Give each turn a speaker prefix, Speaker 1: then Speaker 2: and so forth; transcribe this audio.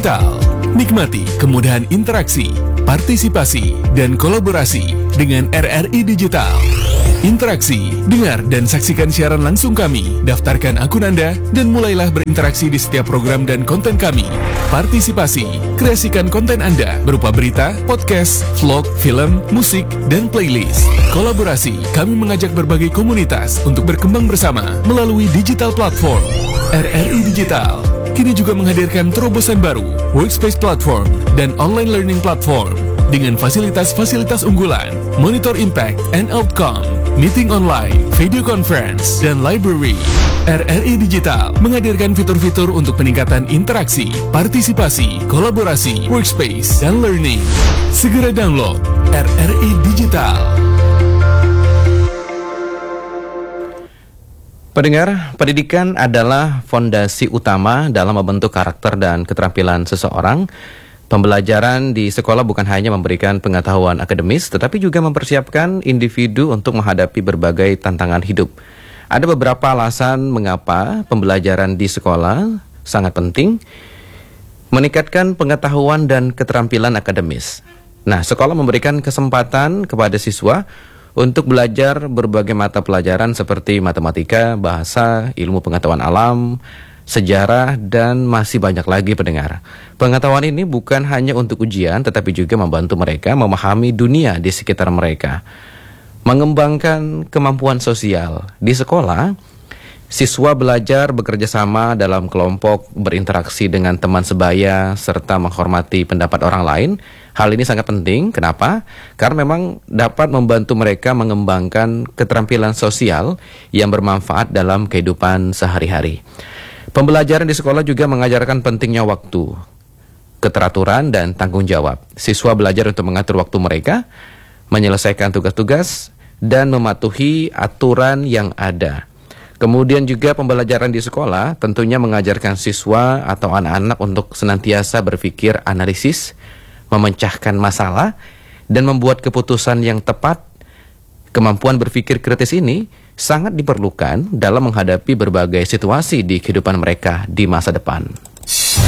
Speaker 1: Digital. Nikmati kemudahan interaksi, partisipasi, dan kolaborasi dengan RRI Digital. Interaksi, dengar dan saksikan siaran langsung kami, daftarkan akun Anda, dan mulailah berinteraksi di setiap program dan konten kami. Partisipasi, kreasikan konten Anda berupa berita, podcast, vlog, film, musik, dan playlist. Kolaborasi, kami mengajak berbagai komunitas untuk berkembang bersama melalui digital platform. RRI Digital kini juga menghadirkan terobosan baru, workspace platform, dan online learning platform dengan fasilitas-fasilitas unggulan, monitor impact and outcome, meeting online, video conference, dan library. RRI Digital menghadirkan fitur-fitur untuk peningkatan interaksi, partisipasi, kolaborasi, workspace, dan learning. Segera download RRI Digital.
Speaker 2: Pendengar, pendidikan adalah fondasi utama dalam membentuk karakter dan keterampilan seseorang. Pembelajaran di sekolah bukan hanya memberikan pengetahuan akademis, tetapi juga mempersiapkan individu untuk menghadapi berbagai tantangan hidup. Ada beberapa alasan mengapa pembelajaran di sekolah sangat penting, meningkatkan pengetahuan dan keterampilan akademis. Nah, sekolah memberikan kesempatan kepada siswa untuk belajar berbagai mata pelajaran seperti matematika, bahasa, ilmu pengetahuan alam, sejarah, dan masih banyak lagi pendengar. Pengetahuan ini bukan hanya untuk ujian, tetapi juga membantu mereka memahami dunia di sekitar mereka. Mengembangkan kemampuan sosial. Di sekolah, siswa belajar bekerja sama dalam kelompok, berinteraksi dengan teman sebaya, serta menghormati pendapat orang lain. Hal ini sangat penting. Kenapa? Karena memang dapat membantu mereka mengembangkan keterampilan sosial yang bermanfaat dalam kehidupan sehari-hari. Pembelajaran di sekolah juga mengajarkan pentingnya waktu, keteraturan, dan tanggung jawab. Siswa belajar untuk mengatur waktu mereka, menyelesaikan tugas-tugas, dan mematuhi aturan yang ada. Kemudian juga pembelajaran di sekolah tentunya mengajarkan siswa atau anak-anak untuk senantiasa berpikir analisis, memecahkan masalah, dan membuat keputusan yang tepat. Kemampuan berpikir kritis ini sangat diperlukan dalam menghadapi berbagai situasi di kehidupan mereka di masa depan.